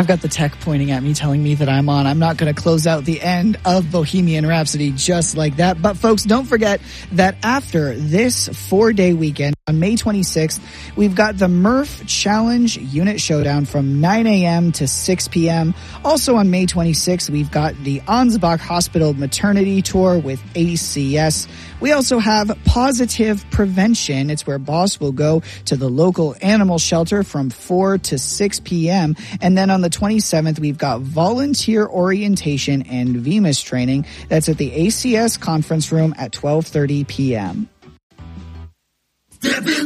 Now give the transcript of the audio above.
I've got the tech pointing at me, telling me that I'm on. I'm not going to close out the end of Bohemian Rhapsody just like that. But folks, don't forget that after this 4-day weekend, on May 26th, we've got the Murph Challenge Unit Showdown from 9 a.m. to 6 p.m. Also on May 26th, we've got the Ansbach Hospital Maternity Tour with ACS. We also have Positive Prevention. It's where Boss will go to the local animal shelter from 4 to 6 p.m. And then on the 27th, we've got volunteer orientation and VMIS training. That's at the ACS conference room at 12:30 p.m. Step in